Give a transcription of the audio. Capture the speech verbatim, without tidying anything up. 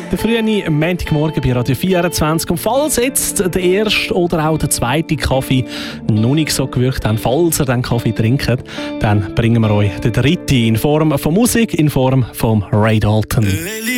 Der frühe Montagmorgen bei Radio vierundzwanzig. Und falls jetzt der erste oder auch der zweite Kaffee noch nicht so gewirkt haben, falls ihr den Kaffee trinkt, dann bringen wir euch den dritten in Form von Musik, in Form von Ray Dalton.